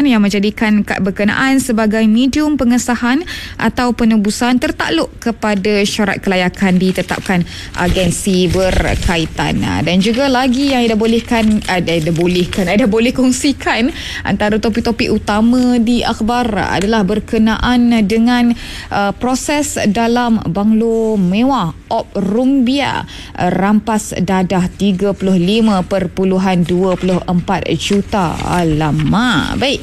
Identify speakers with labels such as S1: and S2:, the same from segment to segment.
S1: Kementerian yang menjadikan kad berkenaan sebagai medium pengesahan atau penebusan tertakluk kepada syarat kelayakan ditetapkan agensi berkaitan. Dan juga lagi yang Aida boleh kongsikan antara topik-topik utama di akhbar adalah berkenaan dengan proses dalam banglo mewah Op Rumbia rampas dadah 35.24 juta. Alamak. Baik,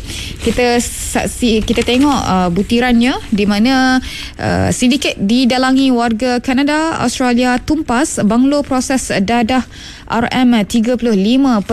S1: kita tengok butirannya di mana sindiket didalangi warga Kanada, Australia tumpas banglo proses dadah RM35.24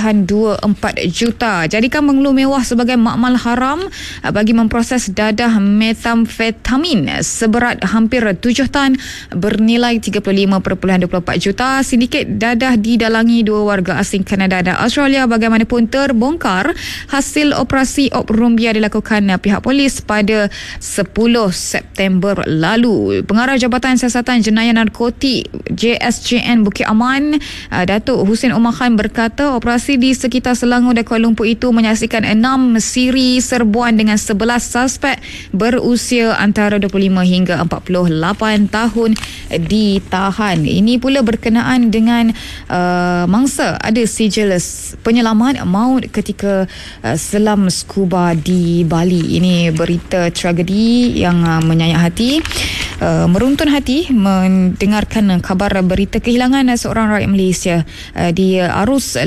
S1: juta. Jadikan banglo mewah sebagai makmal haram bagi memproses dadah metamfetamin seberat hampir 7 tan bernilai 35.24 juta. Sindiket dadah didalangi dua warga asing Kanada dan Australia bagaimanapun terbongkar hasil operasi Op Rumbia dilakukan pihak polis pada 10 September lalu. Pengarah Jabatan Siasatan Jenayah Narkotik JSJN Bukit Aman, Datuk Husin Omar Khan berkata operasi di sekitar Selangor dan Kuala Lumpur itu menyaksikan 6 siri serbuan dengan 11 suspek berusia antara 25 hingga 48 tahun ditahan. Ini pula berkenaan dengan mangsa ada sijil penyelamat maut ketika selam skuba di Bali. Ini berita tragedi yang menyayat hati. Meruntun hati mendengarkan kabar berita kehilangan seorang rakyat Malaysia di arus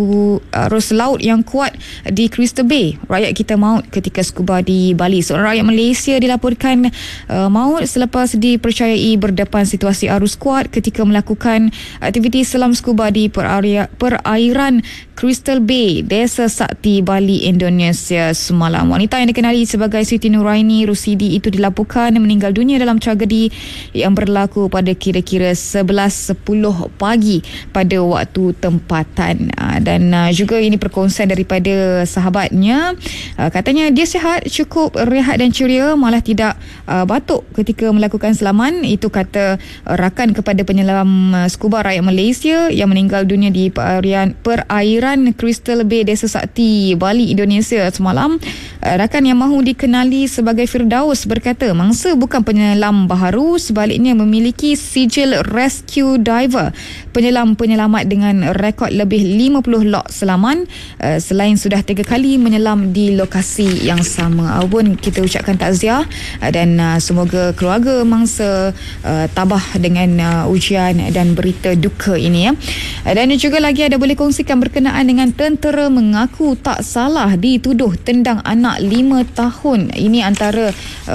S1: laut yang kuat di Crystal Bay. Rakyat kita maut ketika skuba di Bali. Seorang rakyat Malaysia dilaporkan maut selepas dipercayai berdepan situasi arus kuat ketika melakukan aktiviti selam skuba di perairan Crystal Bay, Desa Sakti, Bali, Indonesia semalam. Wanita yang dikenali sebagai Siti Nuraini Rusidi itu dilaporkan meninggal dunia dalam tragedi yang berlaku pada kira-kira 11.10 pagi pada waktu tempatan. Dan juga ini perkongsian daripada sahabatnya. Katanya dia sihat, cukup rehat dan ceria, malah tidak batuk ketika melakukan selaman. Itu kata rakan kepada penyelam skuba rakyat Malaysia yang meninggal dunia di perairan Crystal Bay, Desa Sakti, Bali, Indonesia semalam. Rakan yang mahu dikenali sebagai Firdaus berkata mangsa bukan penyelam baharu, sebaliknya memiliki sijil rescue diver, penyelam-penyelamat dengan rekod lebih 50 lok selaman, selain sudah 3 kali menyelam di lokasi yang sama. Pun kita ucapkan takziah dan semoga keluarga mangsa tabah dengan ujian dan berita duka ini. Dan juga lagi ada boleh kongsikan berkenaan dengan tentera mengaku tak salah dituduh tendang anak 5 tahun. Ini antara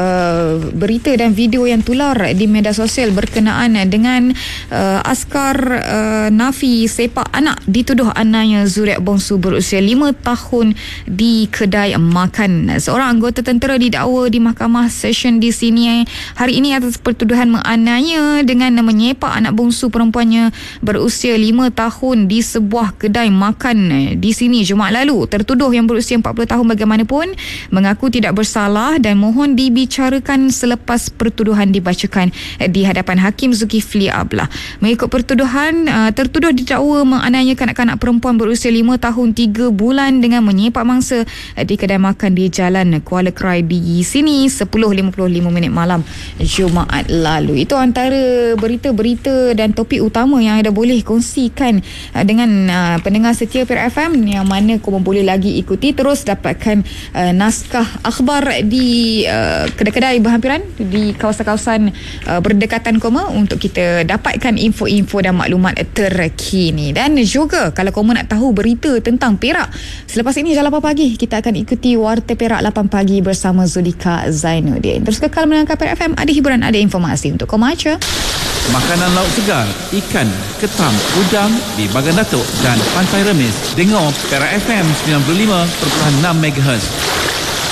S1: berita dan video yang tular di media sosial berkenaan dengan askar Nafi sepak anak dituduh anaknya Zuriat Bongsu berusia 5 tahun di kedai makan. Seorang anggota tentera didakwa di Mahkamah Session di sini hari ini atas pertuduhan menganiaya dengan menyepak anak bongsu perempuannya berusia 5 tahun di sebuah kedai makan di sini Jumaat lalu. Tertuduh yang berusia 40 tahun bagaimanapun mengaku tidak bersalah dan mohon dibicarakan selepas pertuduhan dibacakan di hadapan Hakim Zulkifli Ablah. Mengikut pertuduhan, tertuduh didakwa menganiaya kanak-kanak perempuan berusia 5 tahun 3 bulan dengan menyepak mangsa di kedai makan di Jalan Kuala Krai di sini 10.55 malam Jumaat lalu. Itu antara berita-berita dan topik utama yang anda boleh kongsikan dengan pendengar setia Perak FM, yang mana korang boleh lagi ikuti terus dapatkan naskah akhbar di kedai-kedai berhampiran di kawasan-kawasan berdekatan korang untuk kita dapatkan info-info dan maklumat terkini. Dan juga kalau korang nak tahu berita tentang Perak selepas ini jam 8 pagi kita akan ikuti Warta Perak 8 pagi bersama Zulika Zainuddin. Terus kekal mendengar Perak FM, ada hiburan, ada informasi untuk korang baca.
S2: Makanan laut segar, ikan, ketam, udang di Bagan Datuk dan Pantai Remis. Dengar Perak FM 95.6 MHz.